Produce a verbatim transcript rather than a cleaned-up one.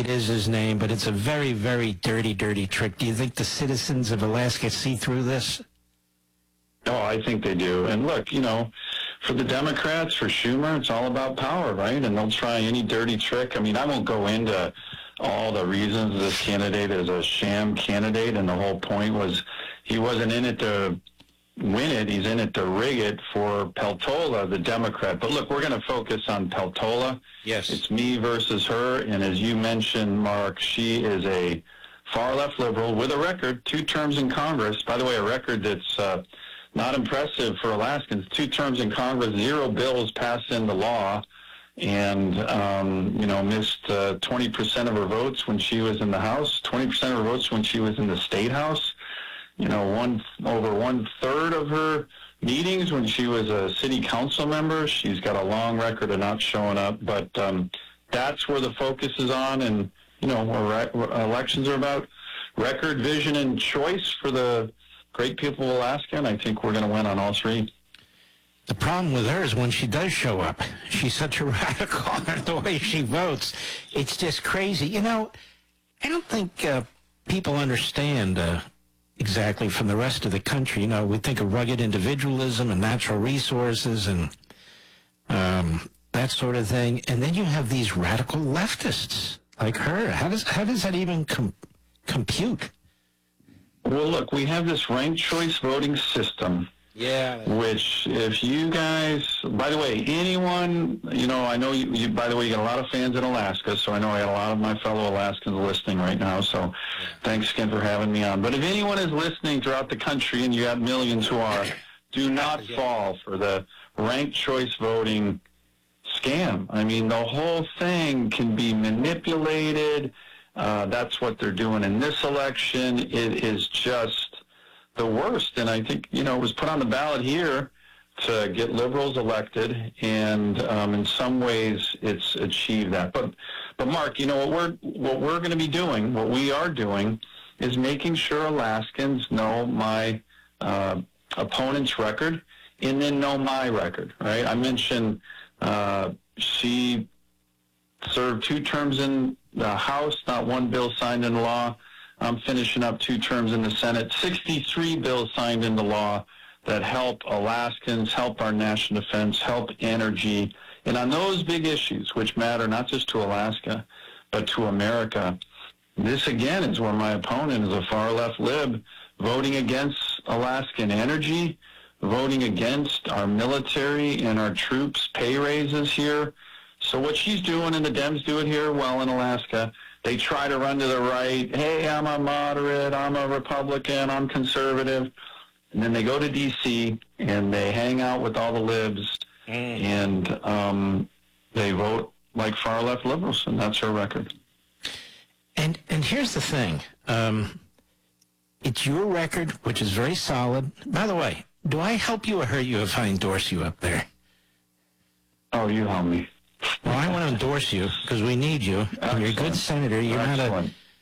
Gate is his name, but it's a very, very dirty, dirty trick. Do you think the citizens of Alaska see through this? Oh, I think they do. And look, you know, for the Democrats, for Schumer, it's all about power, right? And they'll try any dirty trick. I mean, I won't go into all the reasons this candidate is a sham candidate, and the whole point was he wasn't in it to win it. He's in it to rig it for Peltola, the Democrat. But look, we're going to focus on Peltola. Yes. It's me versus her. And as you mentioned, Mark, she is a far-left liberal with a record, two terms in Congress. By the way, a record that's uh, not impressive for Alaskans. Two terms in Congress, zero bills passed into law, and, um, you know, missed uh, twenty percent of her votes when she was in the House, twenty percent of her votes when she was in the State House. You know, one over one-third of her meetings when she was a city council member. She's got a long record of not showing up, but um, that's where the focus is on, and, you know, where elections are about record, vision, and choice for the great people of Alaska, and I think we're going to win on all three. The problem with her is when she does show up, she's such a radical in the way she votes. It's just crazy. You know, I don't think uh, people understand uh, exactly from the rest of the country. You know, we think of rugged individualism and natural resources and um, that sort of thing. And then you have these radical leftists like her. How does, how does that even com- compute? Well, look, we have this ranked choice voting system. Yeah. Which, if you guys, by the way, anyone, you know, I know you, you, by the way, you got a lot of fans in Alaska, so I know I got a lot of my fellow Alaskans listening right now, so yeah. Thanks again for having me on. But if anyone is listening throughout the country, and you have millions who are, do not yeah. fall for the ranked choice voting scam. I mean, the whole thing can be manipulated. Uh, that's what they're doing in this election. It is just the worst. And I think, you know, it was put on the ballot here to get liberals elected, and um, in some ways it's achieved that. But, but Mark, you know, what we're, what we're going to be doing, what we are doing, is making sure Alaskans know my uh, opponent's record and then know my record, right? I mentioned uh, she served two terms in the House, not one bill signed into law. I'm finishing up two terms in the Senate, sixty-three bills signed into law that help Alaskans, help our national defense, help energy. And on those big issues, which matter not just to Alaska, but to America, this again is where my opponent is a far-left lib, voting against Alaskan energy, voting against our military and our troops' pay raises here. So what she's doing, and the Dems do it here well in Alaska, they try to run to the right. Hey, I'm a moderate, I'm a Republican, I'm conservative. And then they go to D C and they hang out with all the libs, mm. and um, they vote like far-left liberals, and that's her record. And and here's the thing. Um, it's your record, which is very solid. By the way, do I help you or hurt you if I endorse you up there? Oh, you help me. Well, I want to endorse you because we need you. Excellent. You're a good senator. You're Excellent. not a